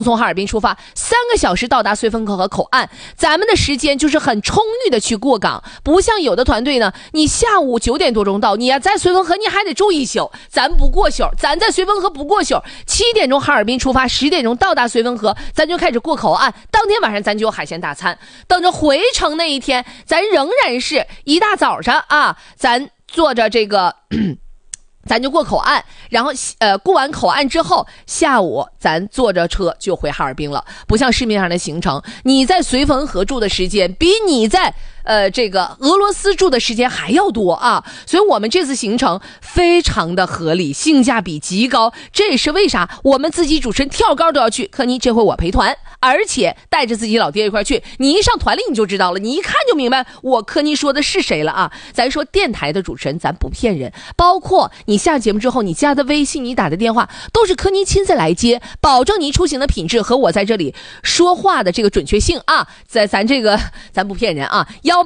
从哈尔滨出发，3个小时到达绥芬河口岸，咱们的时间就是很充裕的去过港，不像有的团队呢，你下午9点多钟到，你在绥芬河你还得住一宿，咱不过宿，咱在绥芬河不过宿，7点钟哈尔滨出发，10点钟到达绥芬河，咱就开始过口岸，当天晚上咱就有海鲜大餐，等着回程那一天，咱仍然是一大早上啊，咱坐着这个咱就过口岸，然后过完口岸之后，下午咱坐着车就回哈尔滨了。不像市面上的行程，你在绥芬河住的时间比你在这个俄罗斯住的时间还要多啊，所以我们这次行程非常的合理，性价比极高，这也是为啥我们自己主持人跳高都要去。柯妮这回我陪团，而且带着自己老爹一块去，你一上团里你就知道了，你一看就明白我柯妮说的是谁了啊。咱说电台的主持人咱不骗人，包括你下节目之后你加的微信你打的电话都是柯妮亲自来接，保证你出行的品质和我在这里说话的这个准确性啊。咱这个咱不骗人啊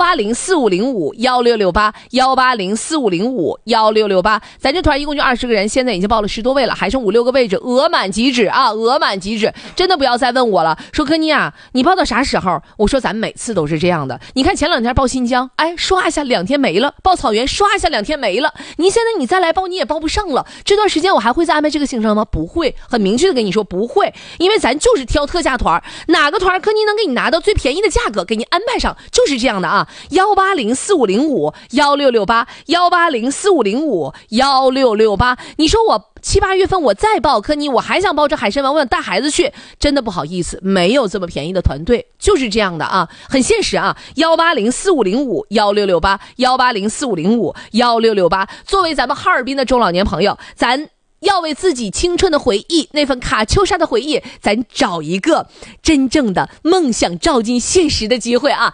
，18045051668，18045051668，咱这团一共就20个人，现在已经报了10多位了，还剩5、6个位置，额满即止啊，额满即止，真的不要再问我了，说柯妮啊，你报到啥时候？我说咱每次都是这样的，你看前2天报新疆，哎，刷一下2天没了，报草原刷一下2天没了，你现在你再来报你也报不上了，这段时间我还会再安排这个行程吗？不会，很明确的跟你说不会，因为咱就是挑特价团，哪个团柯妮能给你拿到最便宜的价格给你安排上，就是这样的啊。18045051668，18045051668，你说我7、8月份我再报柯妮，我还想报这海参崴，我想带孩子去，真的不好意思，没有这么便宜的团队，就是这样的啊，很现实啊。18045051668，18045051668，作为咱们哈尔滨的中老年朋友，咱要为自己青春的回忆，那份卡秋莎的回忆，咱找一个真正的梦想照进现实的机会啊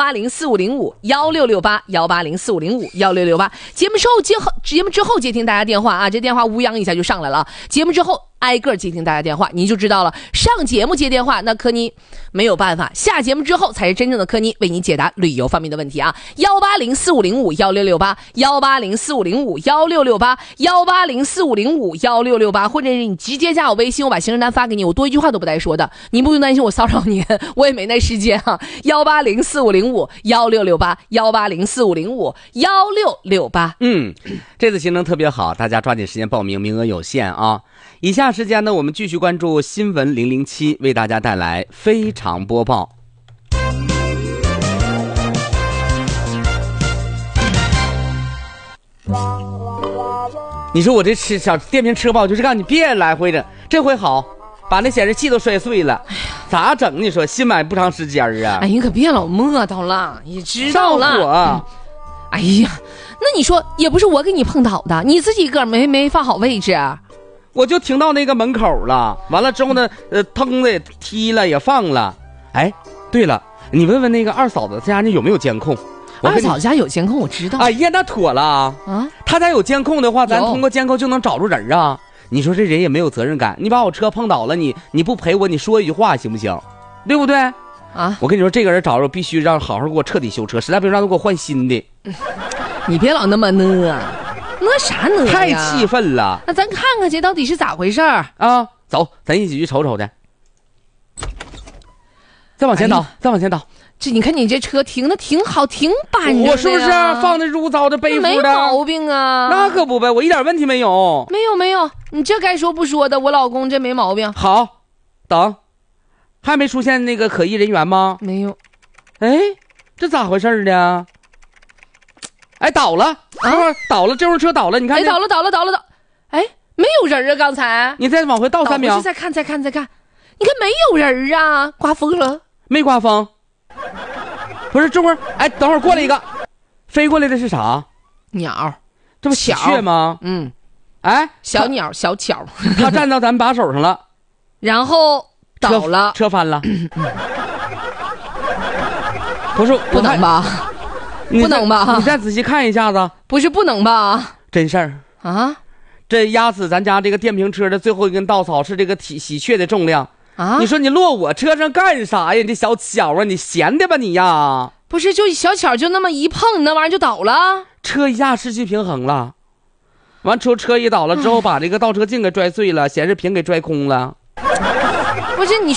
！18045051668，18045051668。节目之后接听大家电话啊，这电话乌泱一下就上来了。节目之后挨个接听大家电话，您就知道了。上节目接电话，那柯妮没有办法，下节目之后才是真正的柯妮为你解答旅游方面的问题啊！18045051668，18045051668，18045051668，或者是你直接加我微信，我把行程单发给你，我多一句话都不带说的，你不用担心我骚扰你，我也没那时间啊。18045051668，18045051668。 这次行程特别好，大家抓紧时间报名，名额有限啊。以下时间呢，我们继续关注新闻007，为大家带来非常播报。你说我这小电瓶车吧，就是让你别来回着，这回好，把那显示器都摔碎了，咋整？你说新买不长时间啊！ 哎，你可别老磨叨了，你知道了。 上火。 哎呀，那你说也不是我给你碰倒的，你自己个没放好位置啊。 我就停到那个门口了，完了之后呢，腾的也踢了也放了。哎，对了，你问问那个二嫂子家那有没有监控？ 二嫂家有监控，我知道。 哎呀，那妥了啊！他家有监控的话，咱通过监控就能找着人啊。你说这人也没有责任感，你把我车碰倒了，你不赔我，你说一句话行不行？对不对？啊！我跟你说，这个人找着必须让好好给我彻底修车，实在不行让他给我换新的。 你别老那么呢啥呢呀？ 太气愤了。 那咱看看这到底是咋回事啊？走，咱一起去瞅瞅去。再往前倒，再往前倒。 这你看你这车停的挺好，挺板正的。 我是不是放的如糟的背负的？ 没毛病啊。 那可不呗，我一点问题没有。 没有，你这该说不说的，我老公这没毛病。 好，等，还没出现那个可疑人员吗？ 没有。 哎，这咋回事呢？哎，倒了啊！倒了，这辆车倒了，你看。哎， 倒了。哎，没有人啊，刚才。 你再往回倒3秒。 再看。你看没有人啊，刮风了？ 没刮风。不是，这会儿，哎，等会儿过来一个，飞过来的是啥？ 鸟。 这不喜鹊吗？哎， 小鸟，小巧。 他站到咱把手上了， 然后倒了， 车翻了。不是， 不能吧？不能吧？ 你再仔细看一下子。 不是不能吧？ 真事儿啊！ 这压死咱家这个电瓶车的最后一根稻草是这个喜鹊的重量啊！你说你落我车上干啥呀？你这小巧啊，你闲的吧你呀？ 不是，就小巧就那么一碰，那玩意儿就倒了， 车一下失去平衡了，完车一倒了之后，把这个倒车镜给拽碎了，显示屏给拽空了。 不是你